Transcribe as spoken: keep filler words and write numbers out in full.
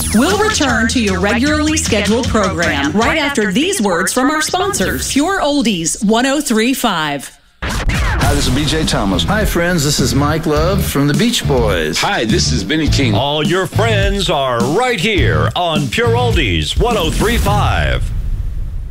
We'll return to your regularly scheduled program right after these words from our sponsors. Pure Oldies one oh three point five. Hi, this is B J Thomas. Hi, friends. This is Mike Love from the Beach Boys. Hi, this is Benny King. All your friends are right here on Pure Oldies one oh three point five.